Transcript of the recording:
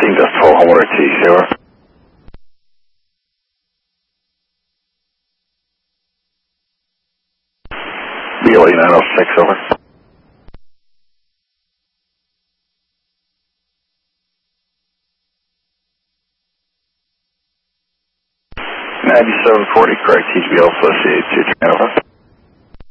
Team Decibel, Homeowner TC, over. BLE 906, over. $9740, correct, TGBL associated to over.